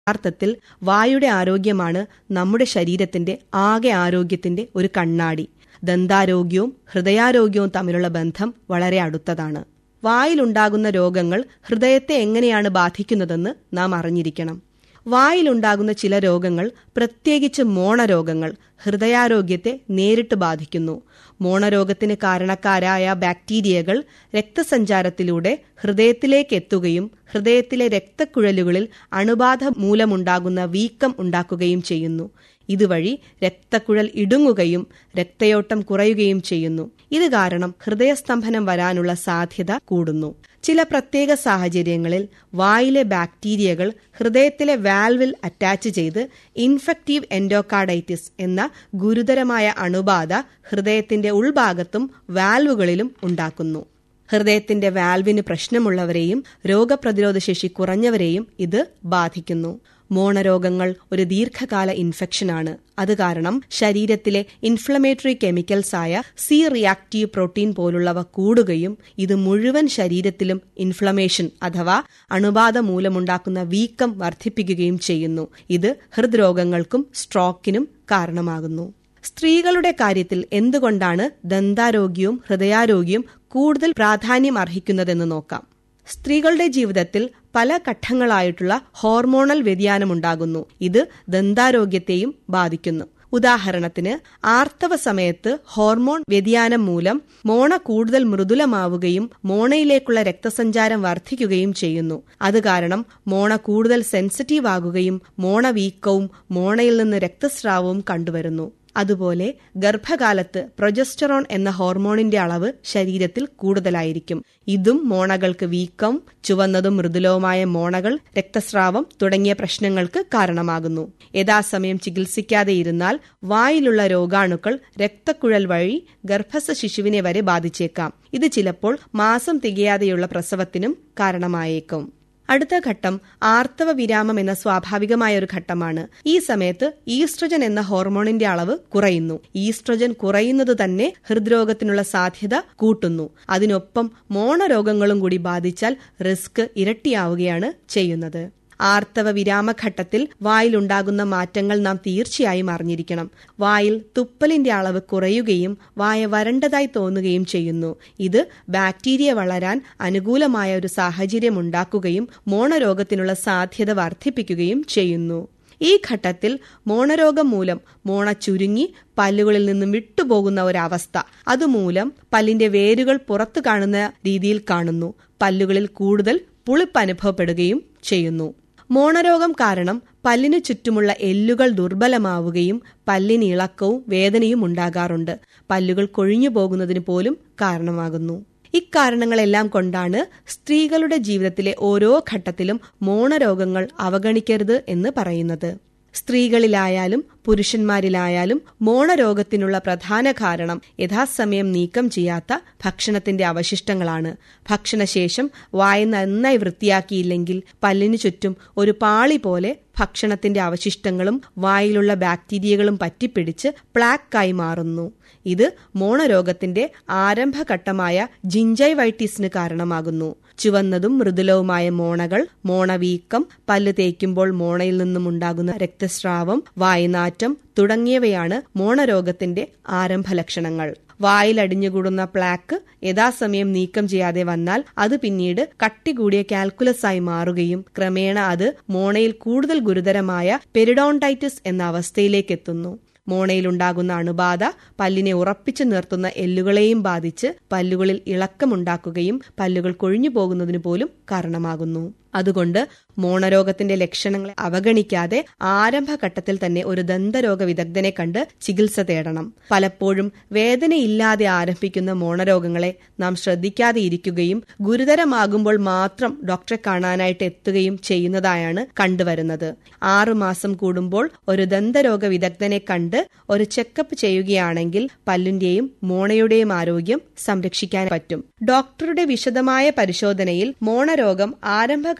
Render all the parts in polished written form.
യഥാർത്ഥത്തിൽ വായുടെ ആരോഗ്യമാണ് നമ്മുടെ ശരീരത്തിന്റെ ആകെ ആരോഗ്യത്തിന്റെ ഒരു കണ്ണാടി. ദന്താരോഗ്യവും ഹൃദയാരോഗ്യവും തമ്മിലുള്ള ബന്ധം വളരെ അടുത്തതാണ്. വായിലുണ്ടാകുന്ന രോഗങ്ങൾ ഹൃദയത്തെ എങ്ങനെയാണ് ബാധിക്കുന്നതെന്ന് നാം അറിഞ്ഞിരിക്കണം. വായിലുണ്ടാകുന്ന ചില രോഗങ്ങൾ, പ്രത്യേകിച്ച് മോണരോഗങ്ങൾ, ഹൃദയാരോഗ്യത്തെ നേരിട്ട് ബാധിക്കുന്നു. മോണരോഗത്തിന് കാരണക്കാരായ ബാക്ടീരിയകൾ രക്തസഞ്ചാരത്തിലൂടെ ഹൃദയത്തിലേക്ക് എത്തുകയും ഹൃദയത്തിലെ രക്തക്കുഴലുകളിൽ അണുബാധ മൂലമുണ്ടാകുന്ന വീക്കം ഉണ്ടാക്കുകയും ചെയ്യുന്നു. ഇതുവഴി രക്തക്കുഴൽ ഇടുങ്ങുകയും രക്തയോട്ടം കുറയുകയും ചെയ്യുന്നു. ഇത് കാരണം ഹൃദയസ്തംഭനം വരാനുള്ള സാധ്യത കൂടുന്നു. ചില പ്രത്യേക സാഹചര്യങ്ങളിൽ വായിലെ ബാക്ടീരിയകൾ ഹൃദയത്തിലെ വാൽവിൽ അറ്റാച്ച് ചെയ്ത് ഇൻഫെക്റ്റീവ് എൻഡോകാർഡൈറ്റിസ് എന്ന ഗുരുതരമായ അണുബാധ ഹൃദയത്തിന്റെ ഉൾഭാഗത്തും വാൽവുകളിലും ഉണ്ടാക്കുന്നു. ഹൃദയത്തിന്റെ വാൽവിന് പ്രശ്നമുള്ളവരെയും രോഗപ്രതിരോധ ശേഷി കുറഞ്ഞവരെയും ഇത് ബാധിക്കുന്നു. മോണരോഗങ്ങൾ ഒരു ദീർഘകാല ഇൻഫെക്ഷനാണ്. അത് കാരണം ശരീരത്തിലെ ഇൻഫ്ലമേറ്ററി കെമിക്കൽസായ സി റിയാക്റ്റീവ് പ്രോട്ടീൻ പോലുള്ളവ കൂടുകയും ഇത് മുഴുവൻ ശരീരത്തിലും ഇൻഫ്ലമേഷൻ അഥവാ അണുബാധ മൂലമുണ്ടാക്കുന്ന വീക്കം വർദ്ധിപ്പിക്കുകയും ചെയ്യുന്നു. ഇത് ഹൃദ്രോഗങ്ങൾക്കും സ്ട്രോക്കിനും കാരണമാകുന്നു. സ്ത്രീകളുടെ കാര്യത്തിൽ എന്തുകൊണ്ടാണ് ദന്താരോഗ്യവും ഹൃദയാരോഗ്യവും കൂടുതൽ പ്രാധാന്യം അർഹിക്കുന്നതെന്ന് നോക്കാം. സ്ത്രീകളുടെ ജീവിതത്തിൽ പല ഘട്ടങ്ങളായിട്ടുള്ള ഹോർമോണൽ വ്യതിയാനമുണ്ടാകുന്നു. ഇത് ദന്താരോഗ്യത്തെയും ബാധിക്കുന്നു. ഉദാഹരണത്തിന്, ആർത്തവ സമയത്ത് ഹോർമോൺ വ്യതിയാനം മൂലം മോണ കൂടുതൽ മൃദുലമാവുകയും മോണയിലേക്കുള്ള രക്തസഞ്ചാരം വർദ്ധിക്കുകയും ചെയ്യുന്നു. അത് കാരണം മോണ കൂടുതൽ സെൻസിറ്റീവ് ആകുകയും മോണ വീക്കവും മോണയിൽ നിന്ന് രക്തസ്രാവവും കണ്ടുവരുന്നു. അതുപോലെ ഗർഭകാലത്ത് പ്രൊജസ്റ്ററോൺ എന്ന ഹോർമോണിന്റെ അളവ് ശരീരത്തിൽ കൂടുതലായിരിക്കും. ഇതും മോണകൾക്ക് വീക്കം, ചുവന്നതും മൃദുലവുമായ മോണകൾ, രക്തസ്രാവം തുടങ്ങിയ പ്രശ്നങ്ങൾക്ക് കാരണമാകുന്നു. യഥാസമയം ചികിത്സിക്കാതെ ഇരുന്നാൽ വായിലുള്ള രോഗാണുക്കൾ രക്തക്കുഴൽ വഴി ഗർഭസ്ഥ ശിശുവിനെ വരെ ബാധിച്ചേക്കാം. ഇത് ചിലപ്പോൾ മാസം തികയാതെയുള്ള പ്രസവത്തിനും കാരണമായേക്കും. അടുത്ത ഘട്ടം ആർത്തവ വിരാമം എന്ന സ്വാഭാവികമായ ഒരു ഘട്ടമാണ്. ഈ സമയത്ത് ഈസ്ട്രജൻ എന്ന ഹോർമോണിന്റെ അളവ് കുറയുന്നു. ഈസ്ട്രജൻ കുറയുന്നത് തന്നെ ഹൃദ്രോഗത്തിനുള്ള സാധ്യത കൂട്ടുന്നു. അതിനൊപ്പം മോണരോഗങ്ങളും കൂടി ബാധിച്ചാൽ റിസ്ക് ഇരട്ടിയാവുകയാണ് ചെയ്യുന്നത്. ആർത്തവ വിരാമഘട്ടത്തിൽ വായിലുണ്ടാകുന്ന മാറ്റങ്ങൾ നാം തീർച്ചയായും അറിഞ്ഞിരിക്കണം. വായിൽ തുപ്പലിന്റെ അളവ് കുറയുകയും വായ വരണ്ടതായി തോന്നുകയും ചെയ്യുന്നു. ഇത് ബാക്ടീരിയ വളരാൻ അനുകൂലമായ ഒരു സാഹചര്യം ഉണ്ടാക്കുകയും മോണരോഗത്തിനുള്ള സാധ്യത വർദ്ധിപ്പിക്കുകയും ചെയ്യുന്നു. ഈ ഘട്ടത്തിൽ മോണരോഗം മൂലം മോണ ചുരുങ്ങി പല്ലുകളിൽ നിന്നും വിട്ടുപോകുന്ന ഒരവസ്ഥ, അതുമൂലം പല്ലിന്റെ വേരുകൾ പുറത്തു കാണുന്ന രീതിയിൽ കാണുന്നു. പല്ലുകളിൽ കൂടുതൽ പുളിപ്പ് അനുഭവപ്പെടുകയും ചെയ്യുന്നു. മോണരോഗം കാരണം പല്ലിനു ചുറ്റുമുള്ള എല്ലുകൾ ദുർബലമാവുകയും പല്ലിന് ഇളക്കവും വേദനയും ഉണ്ടാകാറുണ്ട്. പല്ലുകൾ കൊഴിഞ്ഞു പോകുന്നതിന് പോലും കാരണമാകുന്നു. ഇക്കാരണങ്ങളെല്ലാം കൊണ്ടാണ് സ്ത്രീകളുടെ ജീവിതത്തിലെ ഓരോ ഘട്ടത്തിലും മോണരോഗങ്ങൾ അവഗണിക്കരുത് എന്ന് പറയുന്നത്. സ്ത്രീകളിലായാലും പുരുഷന്മാരിലായാലും മോണരോഗത്തിനുള്ള പ്രധാന കാരണം യഥാസമയം നീക്കം ചെയ്യാത്ത ഭക്ഷണത്തിന്റെ അവശിഷ്ടങ്ങളാണ്. ഭക്ഷണശേഷം വായ നന്നായി വൃത്തിയാക്കിയില്ലെങ്കിൽ പല്ലിനു ചുറ്റും ഒരു പാളി പോലെ ഭക്ഷണത്തിന്റെ അവശിഷ്ടങ്ങളും വായിലുള്ള ബാക്ടീരിയകളും പറ്റിപ്പിടിച്ച് പ്ലാക്കായി മാറുന്നു. ഇത് മോണരോഗത്തിന്റെ ആരംഭഘട്ടമായ ജിഞ്ചൈവൈറ്റിസിന് കാരണമാകുന്നു. ചുവന്നതും മൃദുലവുമായ മോണകൾ, മോണവീക്കം, പല്ല് തേക്കുമ്പോൾ മോണയിൽ നിന്നും ഉണ്ടാകുന്ന രക്തസ്രാവം, വായനാറ്റം തുടങ്ങിയവയാണ് മോണരോഗത്തിന്റെ ആരംഭ ലക്ഷണങ്ങൾ. വായിലടിഞ്ഞുകൂടുന്ന പ്ലാക്ക് യഥാസമയം നീക്കം ചെയ്യാതെ വന്നാൽ അത് പിന്നീട് കട്ടി കൂടിയ കാൽക്കുലസായി മാറുകയും ക്രമേണ അത് മോണയിൽ കൂടുതൽ ഗുരുതരമായ പെരിഡോണ്ടൈറ്റിസ് എന്ന അവസ്ഥയിലേക്ക് എത്തുന്നു. മോണയിലുണ്ടാകുന്ന അണുബാധ പല്ലിനെ ഉറപ്പിച്ചു നിർത്തുന്ന എല്ലുകളെയും ബാധിച്ച് പല്ലുകളിൽ ഇളക്കമുണ്ടാക്കുകയും പല്ലുകൾ കൊഴിഞ്ഞു പോകുന്നതിന് പോലും കാരണമാകുന്നു. അതുകൊണ്ട് മോണരോഗത്തിന്റെ ലക്ഷണങ്ങളെ അവഗണിക്കാതെ ആരംഭഘട്ടത്തിൽ തന്നെ ഒരു ദന്തരോഗ വിദഗ്ധനെ കണ്ട് ചികിത്സ തേടണം. പലപ്പോഴും വേദനയില്ലാതെ ആരംഭിക്കുന്ന മോണരോഗങ്ങളെ നാം ശ്രദ്ധിക്കാതെ ഇരിക്കുകയും ഗുരുതരമാകുമ്പോൾ മാത്രം ഡോക്ടറെ കാണാനായിട്ട് എത്തുകയും ചെയ്യുന്നതായാണ് കണ്ടുവരുന്നത്. 6 മാസം കൂടുമ്പോൾ ഒരു ദന്തരോഗ വിദഗ്ധനെ കണ്ട് ഒരു ചെക്കപ്പ് ചെയ്യുകയാണെങ്കിൽ പല്ലിന്റെയും മോണയുടെയും ആരോഗ്യം സംരക്ഷിക്കാൻ പറ്റും. ഡോക്ടറുടെ വിശദമായ പരിശോധനയിൽ മോണരോഗം ആരംഭ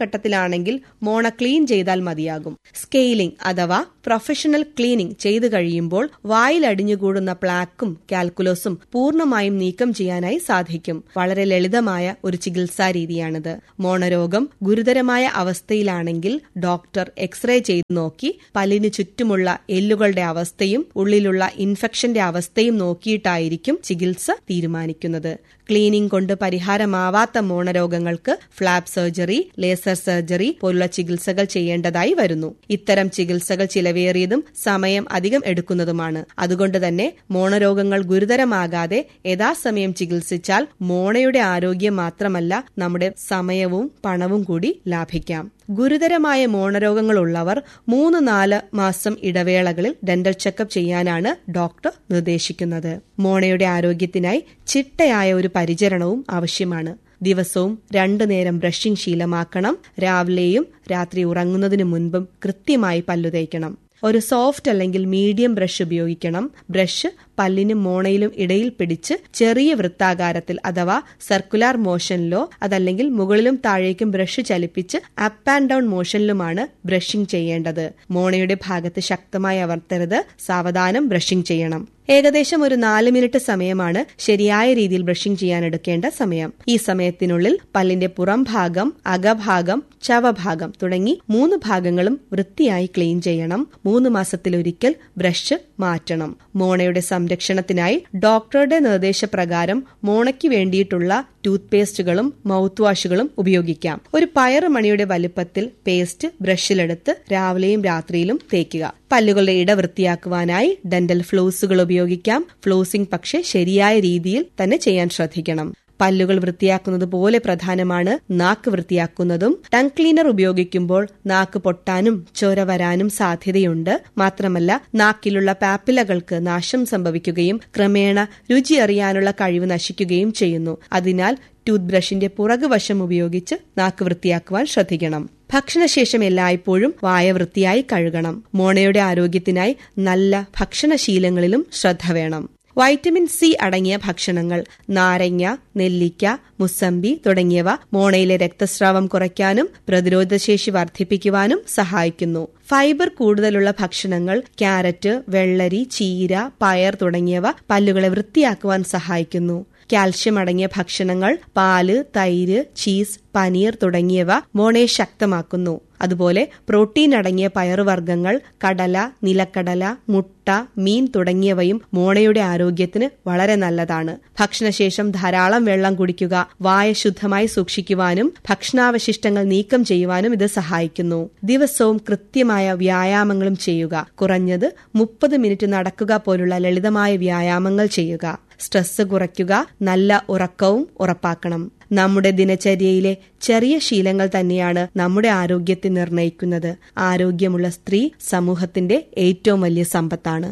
ഘട്ടത്തിലാണെങ്കിൽ മോണ ക്ലീൻ ചെയ്താൽ മതിയാകും. സ്കെയിലിംഗ് അഥവാ പ്രൊഫഷണൽ ക്ലീനിംഗ് ചെയ്തു കഴിയുമ്പോൾ വായിൽ അടിഞ്ഞുകൂടുന്ന പ്ലാക്കും കാൽക്കുലസും പൂർണ്ണമായും നീക്കം ചെയ്യാനായി സാധിക്കും. വളരെ ലളിതമായ ഒരു ചികിത്സാ രീതിയാണിത്. മോണരോഗം ഗുരുതരമായ അവസ്ഥയിലാണെങ്കിൽ ഡോക്ടർ എക്സ്റേ ചെയ്തു നോക്കി പല്ലിന് ചുറ്റുമുള്ള എല്ലുകളുടെ അവസ്ഥയും ഉള്ളിലുള്ള ഇൻഫെക്ഷന്റെ അവസ്ഥയും നോക്കിയിട്ടായിരിക്കും ചികിത്സ തീരുമാനിക്കുന്നത്. ക്ലീനിംഗ് കൊണ്ട് പരിഹാരമാവാത്ത മോണരോഗങ്ങൾക്ക് ഫ്ലാപ്പ് സർജറി, ലേസർ സർജറി പോലുള്ള ചികിത്സകൾ ചെയ്യേണ്ടതായി വരുന്നു. ഇത്തരം ചികിത്സകൾ ചിലവേറിയതും സമയം അധികം എടുക്കുന്നതുമാണ്. അതുകൊണ്ട് തന്നെ മോണരോഗങ്ങൾ ഗുരുതരമാകാതെ യഥാസമയം ചികിത്സിച്ചാൽ മോണയുടെ ആരോഗ്യം മാത്രമല്ല നമ്മുടെ സമയവും പണവും കൂടി ലാഭിക്കാം. ഗുരുതരമായ മോണരോഗങ്ങളുള്ളവർ 3-4 മാസം ഇടവേളകളിൽ ഡെന്റൽ ചെക്കപ്പ് ചെയ്യാനാണ് ഡോക്ടർ നിർദ്ദേശിക്കുന്നത്. മോണയുടെ ആരോഗ്യത്തിനായി ചിട്ടയായ ഒരു പരിചരണവും ആവശ്യമാണ്. ദിവസവും 2 നേരം ബ്രഷിംഗ് ശീലമാക്കണം. രാവിലെയും രാത്രി ഉറങ്ങുന്നതിനു മുൻപും കൃത്യമായി പല്ലു തേക്കണം. ഒരു സോഫ്റ്റ് അല്ലെങ്കിൽ മീഡിയം ബ്രഷ് ഉപയോഗിക്കണം. ബ്രഷ് പല്ലിനും മോണയിലും ഇടയിൽ പിടിച്ച് ചെറിയ വൃത്താകാരത്തിൽ അഥവാ സർക്കുലാർ മോഷനിലോ അതല്ലെങ്കിൽ മുകളിലും താഴേക്കും brush ചലിപ്പിച്ച് up and down മോഷനിലുമാണ് brushing ചെയ്യേണ്ടത്. മോണയുടെ ഭാഗത്ത് ശക്തമായി അമർത്തരുത്. സാവധാനം ബ്രഷിംഗ് ചെയ്യണം. ഏകദേശം ഒരു 4 മിനിറ്റ് സമയമാണ് ശരിയായ രീതിയിൽ ബ്രഷിംഗ് ചെയ്യാൻ എടുക്കേണ്ട സമയം. ഈ സമയത്തിനുള്ളിൽ പല്ലിന്റെ പുറം ഭാഗം, അകഭാഗം, ചവഭാഗം തുടങ്ങി 3 ഭാഗങ്ങളും വൃത്തിയായി ക്ലീൻ ചെയ്യണം. 3 മാസത്തിലൊരിക്കൽ ബ്രഷ് മാറ്റണം. മോണയുടെ സംരക്ഷണത്തിനായി ഡോക്ടറുടെ നിർദ്ദേശപ്രകാരം മോണയ്ക്ക് വേണ്ടിയിട്ടുള്ള ടൂത്ത് പേസ്റ്റുകളും മൗത്ത് വാഷുകളും ഉപയോഗിക്കാം. ഒരു പയറുമണിയുടെ വലുപ്പത്തിൽ പേസ്റ്റ് ബ്രഷിലെടുത്ത് രാവിലെയും രാത്രിയിലും തേക്കുക. പല്ലുകളുടെ ഇട വൃത്തിയാക്കുവാനായി ഡെന്റൽ ഫ്ലോസുകൾ ഉപയോഗിക്കാം. ഫ്ലോസിംഗ് പക്ഷേ ശരിയായ രീതിയിൽ തന്നെ ചെയ്യാൻ ശ്രദ്ധിക്കണം. പല്ലുകൾ വൃത്തിയാക്കുന്നത് പോലെ പ്രധാനമാണ് നാക്ക് വൃത്തിയാക്കുന്നതും. ടങ് ക്ലീനർ ഉപയോഗിക്കുമ്പോൾ നാക്ക് പൊട്ടാനും ചോര വരാനും സാധ്യതയുണ്ട്. മാത്രമല്ല നാക്കിലുള്ള പാപ്പിലകൾക്ക് നാശം സംഭവിക്കുകയും ക്രമേണ രുചി അറിയാനുള്ള കഴിവ് നശിക്കുകയും ചെയ്യുന്നു. അതിനാൽ ടൂത്ത് ബ്രഷിന്റെ പുറകുവശം ഉപയോഗിച്ച് നാക്ക് വൃത്തിയാക്കുവാൻ ശ്രദ്ധിക്കണം. ഭക്ഷണശേഷം എല്ലായ്പ്പോഴും വായ വൃത്തിയായി കഴുകണം. മോണയുടെ ആരോഗ്യത്തിനായി നല്ല ഭക്ഷണശീലങ്ങളിലും ശ്രദ്ധ വേണം. വൈറ്റമിൻ സി അടങ്ങിയ ഭക്ഷണങ്ങൾ നാരങ്ങ, നെല്ലിക്ക, മുസമ്പി തുടങ്ങിയവ മോണയിലെ രക്തസ്രാവം കുറയ്ക്കാനും പ്രതിരോധശേഷി വർദ്ധിപ്പിക്കുവാനും സഹായിക്കുന്നു. ഫൈബർ കൂടുതലുള്ള ഭക്ഷണങ്ങൾ ക്യാരറ്റ്, വെള്ളരി, ചീര, പയർ തുടങ്ങിയവ പല്ലുകളെ വൃത്തിയാക്കുവാൻ സഹായിക്കുന്നു. കാൽഷ്യം അടങ്ങിയ ഭക്ഷണങ്ങൾ പാല്, തൈര്, ചീസ്, പനീർ തുടങ്ങിയവ മോണയെ ശക്തമാക്കുന്നു. അതുപോലെ പ്രോട്ടീൻ അടങ്ങിയ പയറുവർഗ്ഗങ്ങൾ, കടല, നിലക്കടല, മുട്ട, മീൻ തുടങ്ങിയവയും മോണയുടെ ആരോഗ്യത്തിന് വളരെ നല്ലതാണ്. ഭക്ഷണശേഷം ധാരാളം വെള്ളം കുടിക്കുക. വായ ശുദ്ധമായി സൂക്ഷിക്കുവാനും ഭക്ഷണാവശിഷ്ടങ്ങൾ നീക്കം ചെയ്യുവാനും ഇത് സഹായിക്കുന്നു. ദിവസവും കൃത്യമായ വ്യായാമങ്ങളും ചെയ്യുക. കുറഞ്ഞത് 30 മിനിറ്റ് നടക്കുക പോലുള്ള ലളിതമായ വ്യായാമങ്ങൾ ചെയ്യുക. സ്ട്രെസ് കുറയ്ക്കുക. നല്ല ഉറക്കവും ഉറപ്പാക്കണം. നമ്മുടെ ദിനചര്യയിലെ ചെറിയ ശീലങ്ങൾ തന്നെയാണ് നമ്മുടെ ആരോഗ്യത്തെ നിർണ്ണയിക്കുന്നത്. ആരോഗ്യമുള്ള സ്ത്രീ സമൂഹത്തിന്റെ ഏറ്റവും വലിയ സമ്പത്താണ്.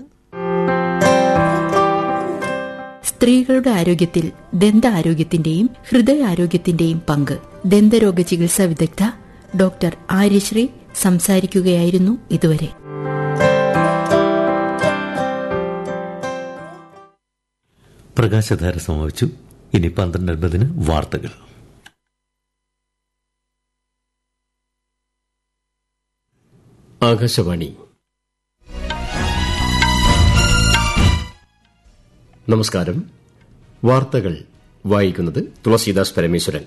സ്ത്രീകളുടെ ആരോഗ്യത്തിൽ ദന്താരോഗ്യത്തിന്റെയും ഹൃദയാരോഗ്യത്തിന്റെയും പങ്ക് ദന്തരോഗ ചികിത്സാ വിദഗ്ധ ഡോക്ടർ ആര്യശ്രീ സംസാരിക്കുകയായിരുന്നു ഇതുവരെ. പ്രകാശധാര സമാപിച്ചു. ഇനി 12:50 വാർത്തകൾ. ആകാശവാണി. നമസ്കാരം. വാർത്തകൾ വായിക്കുന്നത് തുളസീദാസ് പരമേശ്വരൻ.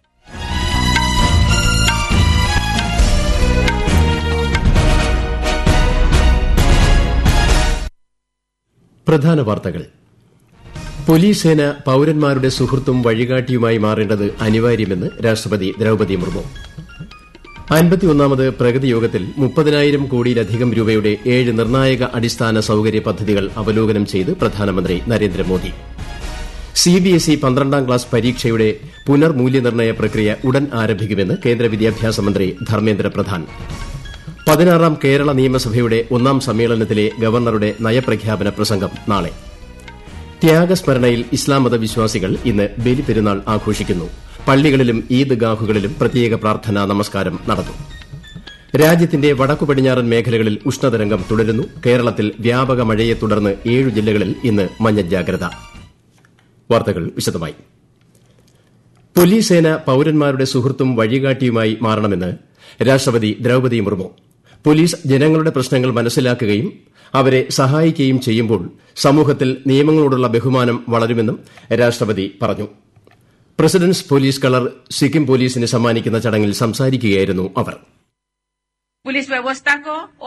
പ്രധാന വാർത്തകൾ. പോലീസ് സേന പൌരന്മാരുടെ സുഹൃത്തും വഴികാട്ടിയുമായി മാറേണ്ടത് അനിവാര്യമെന്ന് രാഷ്ട്രപതി ദ്രൌപദി മുർമു. 51ാമത് പ്രഗതി യോഗത്തിൽ 30,000 കോടിയിലധികം രൂപയുടെ 7 നിർണായക അടിസ്ഥാന സൌകര്യ പദ്ധതികൾ അവലോകനം ചെയ്ത് പ്രധാനമന്ത്രി നരേന്ദ്രമോദി. സിബിഎസ്ഇ 12ാം ക്ലാസ് പരീക്ഷയുടെ പുനർമൂല്യനിർണ്ണയ പ്രക്രിയ ഉടൻ ആരംഭിക്കുമെന്ന് കേന്ദ്ര വിദ്യാഭ്യാസ മന്ത്രി ധർമ്മേന്ദ്ര പ്രധാൻ. 16ാം കേരള നിയമസഭയുടെ 1ാം സമ്മേളനത്തിലെ ഗവർണറുടെ നയപ്രഖ്യാപന പ്രസംഗം നാളെ. ത്യാഗസ്മരണയിൽ ഇസ്ലാം മതവിശ്വാസികൾ ഇന്ന് ബലിപെരുന്നാൾ ആഘോഷിക്കുന്നു. പള്ളികളിലും ഈദ്ഗാഹുകളിലും പ്രത്യേക പ്രാർത്ഥനാ നമസ്കാരം നടന്നു. രാജ്യത്തിന്റെ വടക്കു പടിഞ്ഞാറൻ മേഖലകളിൽ ഉഷ്ണതരംഗം തുടരുന്നു. കേരളത്തിൽ വ്യാപക മഴയെ തുടർന്ന് 7 ജില്ലകളിൽ ഇന്ന് മഞ്ഞ ജാഗ്രത. വാർത്തകൾ വിശദമായി. പോലീസ് സേന പൌരന്മാരുടെ സുഹൃത്തും വഴികാട്ടിയുമായി മാറണമെന്ന് രാഷ്ട്രപതി ദ്രൌപദി മുർമു. പോലീസ് ജനങ്ങളുടെ പ്രശ്നങ്ങൾ മനസ്സിലാക്കുകയും അവരെ സഹായിക്കുകയും ചെയ്യുമ്പോൾ സമൂഹത്തിൽ നിയമങ്ങളോടുള്ള ബഹുമാനം വളരുമെന്നും രാഷ്ട്രപതി പറഞ്ഞു. പ്രസിഡന്റ്സ് പോലീസ് കളർ സിക്കിം പോലീസിന് സമ്മാനിക്കുന്ന ചടങ്ങിൽ സംസാരിക്കുകയായിരുന്നു അവർ.